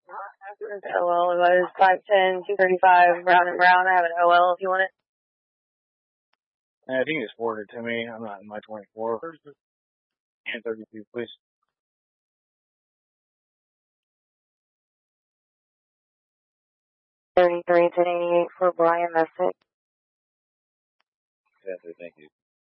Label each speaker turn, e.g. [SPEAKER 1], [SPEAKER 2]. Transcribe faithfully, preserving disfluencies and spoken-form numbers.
[SPEAKER 1] O L it was five ten, two thirty-five, Brown and Brown. I have an O L if you want it.
[SPEAKER 2] I think you just forwarded it to me. I'm not in my twenty-four. And thirty-two, please.
[SPEAKER 1] thirty-three, ten eighty-eight for Brian Messick.
[SPEAKER 2] Yeah, thank you.